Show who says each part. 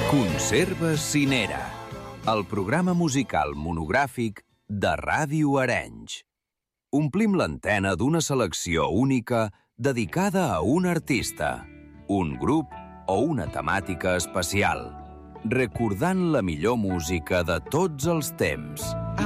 Speaker 1: Conserves Cinera, el programa musical monogràfic de Ràdio Arenys. Omplim l'antena d'una selecció única dedicada a un artista, un grup o una temàtica especial, recordant la millor música de tots els temps.